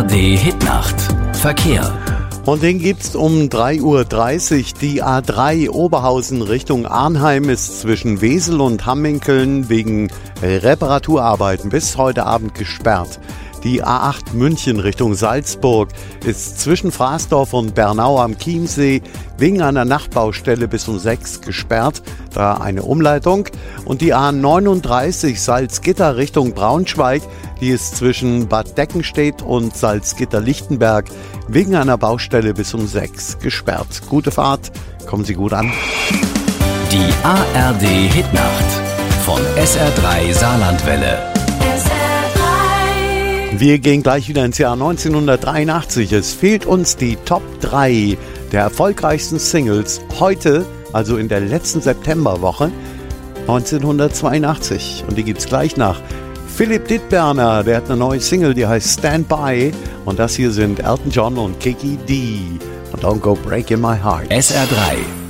ARD Hitnacht. Verkehr. Und den gibt's um 3:30 Uhr. Die A3 Oberhausen Richtung Arnheim ist zwischen Wesel und Hamminkeln wegen Reparaturarbeiten bis heute Abend gesperrt. Die A8 München Richtung Salzburg ist zwischen Fraßdorf und Bernau am Chiemsee wegen einer Nachtbaustelle bis um 6 gesperrt, da eine Umleitung. Und die A39 Salzgitter Richtung Braunschweig, die ist zwischen Bad Deckenstedt und Salzgitter-Lichtenberg wegen einer Baustelle bis um 6 gesperrt. Gute Fahrt, kommen Sie gut an. Die ARD Hitnacht von SR3 Saarlandwelle. Wir gehen gleich wieder ins Jahr 1983. Es fehlt uns die Top 3 der erfolgreichsten Singles heute, also in der letzten Septemberwoche 1982. Und die gibt's gleich nach. Philipp Dittberner, der hat eine neue Single, die heißt Stand By. Und das hier sind Elton John und Kiki D. Und Don't Go Breaking My Heart. SR3